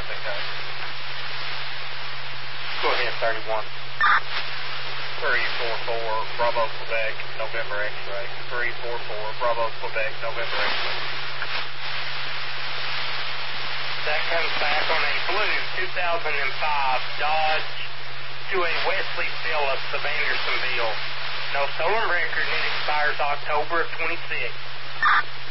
okay. Go ahead, 31. 344, Bravo, Quebec, November X-ray. 344, Bravo, Quebec, November X-ray. That comes back on a blue 2005 Dodge to a Wesley Phillips of Andersonville. No stolen record, and it expires October of 26.